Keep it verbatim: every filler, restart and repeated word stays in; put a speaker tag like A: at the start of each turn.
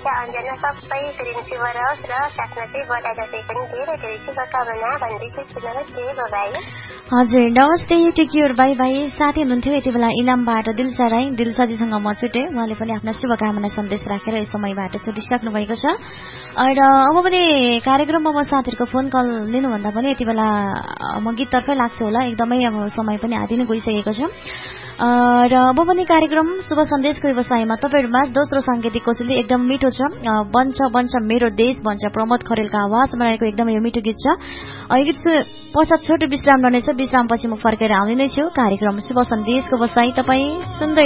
A: इच्छा अन्जना सबै दिन शुभ रहोस् र साथमा चाहिँ बधाई दसैँ पनि धेरै धेरै शुभकामना भन्दैछु। नमस्ते, बाई।
B: हजुर नमस्ते, टेक केयर, बाई बाई। साथी हुनुहुन्थ्यो यति बेला इलामबाट दिलसा राई। दिलसाजीसँग म छुटेँ, उहाँले पनि आफ्ना शुभकामना सन्देश राखेर यस समयबाट छुटिसक्नु भएको छ। र अब पनि कार्यक्रममा म साथीहरूको फोन कल लिनुभन्दा पनि यति बेला म गीततर्फै लाग्छु होला, एकदमै अब समय पनि आदि नै गइसकेको छ। र अब पनि कार्यक्रम शुभ सन्देशको व्यवसायमा तपाईँहरूमा दोस्रो साङ्गीतिक कोसेली एकदम मिठो छ। बन्छ बन्छ मेरो देश भन्छ प्रमोद खरेलको आवाजमा रहेको एकदमै यो मिठो गीत छ। गीत पश्चात छोटो विश्राम रहनेछ, विश्रामपछि म फर्केर आउने नै छु। कार्यक्रम शुभ सन्देशको व्यवसाय तपाईँ सुन्दै